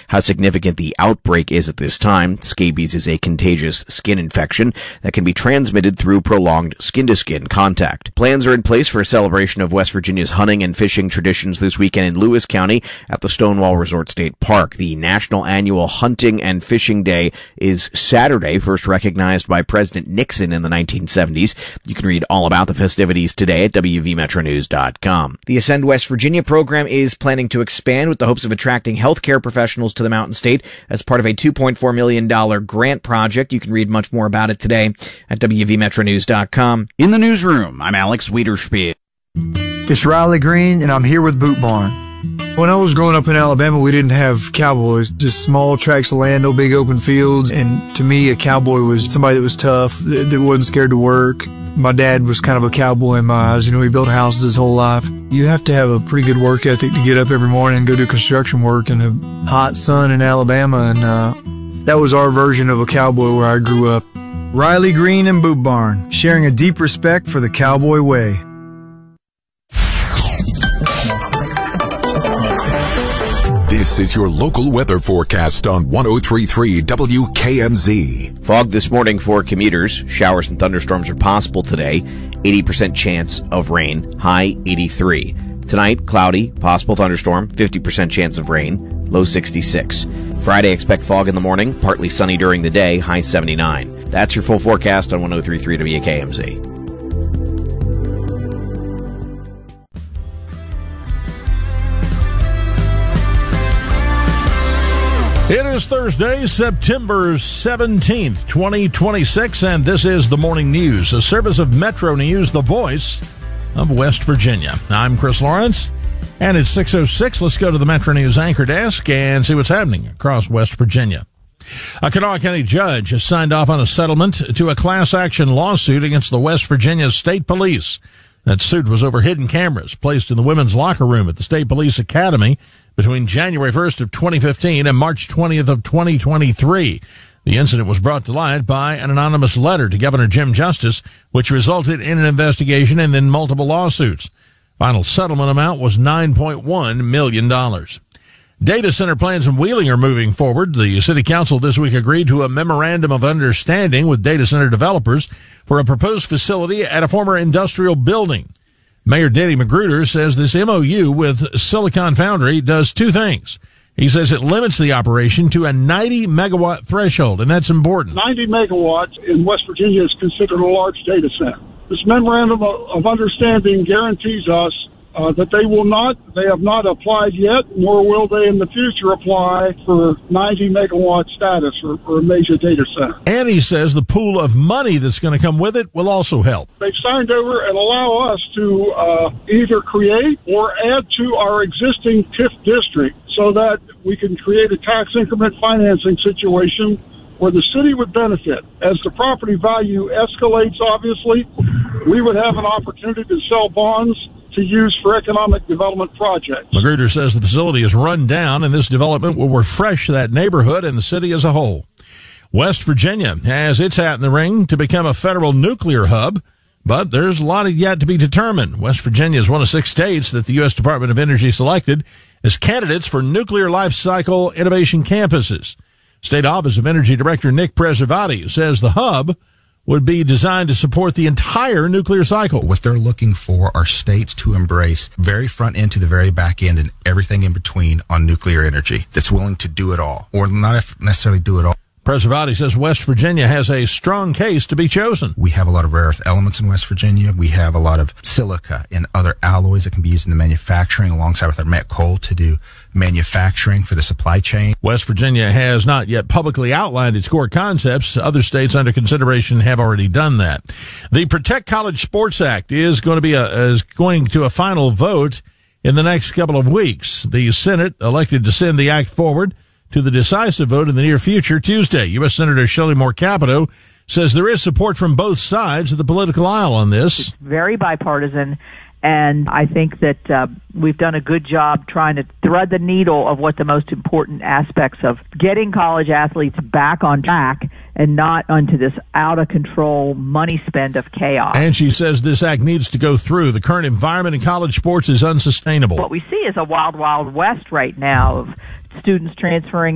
how significant the outbreak is at this time. Scabies is a contagious skin infection that can be transmitted through prolonged skin-to-skin contact. Plans are in place for a celebration of West Virginia's hunting and fishing traditions this weekend in Lewis County at the Stonewall Resort State Park. The National Annual Hunting and Fishing Day is Saturday, first recognized by President Nixon in the 1970s. You can read all about the festivities today at WVMetroNews.com. The Ascend West Virginia program is planning to expand with the hopes of attracting healthcare professionals to the Mountain State as part of a $2.4 million grant project. You can read much more about it today at WVMetroNews.com. In the newsroom, I'm Alex Wiederspiel. It's Riley Green, and I'm here with Boot Barn. When I was growing up in Alabama, we didn't have cowboys, just small tracts of land, no big open fields. And to me, a cowboy was somebody that was tough, that wasn't scared to work. My dad was kind of a cowboy in my eyes. You know, he built houses his whole life. You have to have a pretty good work ethic to get up every morning and go do construction work in a hot sun in Alabama. And that was our version of a cowboy where I grew up. Riley Green and Boot Barn, sharing a deep respect for the cowboy way. This is your local weather forecast on 103.3 WKMZ. Fog this morning for commuters. Showers and thunderstorms are possible today. 80% chance of rain. High 83. Tonight, cloudy, possible thunderstorm, 50% chance of rain. Low 66. Friday, expect fog in the morning, partly sunny during the day. High 79. That's your full forecast on 103.3 WKMZ. It is Thursday, September 17th, 2026, and this is the Morning News, a service of Metro News, the voice of West Virginia. I'm Chris Lawrence, and it's 6:06. Let's go to the Metro News anchor desk and see what's happening across West Virginia. A Kanawha County judge has signed off on a settlement to a class action lawsuit against the West Virginia State Police. That suit was over hidden cameras placed in the women's locker room at the State Police Academy between January 1st of 2015 and March 20th of 2023. The incident was brought to light by an anonymous letter to Governor Jim Justice, which resulted in an investigation and then multiple lawsuits. Final settlement amount was $9.1 million. Data center plans in Wheeling are moving forward. The City Council this week agreed to a memorandum of understanding with data center developers for a proposed facility at a former industrial building. Mayor Danny Magruder says this MOU with Silicon Foundry does two things. He says it limits the operation to a 90-megawatt threshold, and that's important. 90 megawatts in West Virginia is considered a large data center. This memorandum of understanding guarantees us that they have not applied yet, nor will they in the future apply for 90 megawatt status for a major data center. And he says the pool of money that's going to come with it will also help. They've signed over and allow us to either create or add to our existing TIF district so that we can create a tax increment financing situation where the city would benefit. As the property value escalates, obviously, we would have an opportunity to sell bonds to use for economic development projects. Magruder says the facility is run down, and this development will refresh that neighborhood and the city as a whole. West Virginia has its hat in the ring to become a federal nuclear hub, but there's a lot yet to be determined. West Virginia is one of 6 states that the U.S. Department of Energy selected as candidates for nuclear life cycle innovation campuses. State Office of Energy Director Nick Preservati says the hub would be designed to support the entire nuclear cycle. What they're looking for are states to embrace very front end to the very back end and everything in between on nuclear energy that's willing to do it all, or not necessarily do it all. Preservati says West Virginia has a strong case to be chosen. We have a lot of rare earth elements in West Virginia. We have a lot of silica and other alloys that can be used in the manufacturing alongside with our met coal to do manufacturing for the supply chain. West Virginia has not yet publicly outlined its core concepts. Other states under consideration have already done that. The Protect College Sports Act is going to a final vote in the next couple of weeks. The Senate elected to send the act forward to the decisive vote in the near future Tuesday. U.S. Senator Shelley Moore Capito says there is support from both sides of the political aisle on this. It's very bipartisan, and I think that we've done a good job trying to thread the needle of what the most important aspects of getting college athletes back on track and not onto this out-of-control money spend of chaos. And she says this act needs to go through. The current environment in college sports is unsustainable. What we see is a wild, wild west right now of students transferring